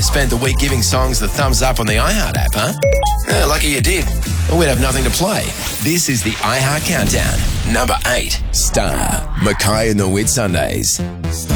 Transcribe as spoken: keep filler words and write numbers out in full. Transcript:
spent the week giving songs the thumbs up on the iHeart app, huh? Yeah, lucky you did. Or we'd have nothing to play. This is the iHeart Countdown. Number eight, Star, Mackay and the Whitsundays.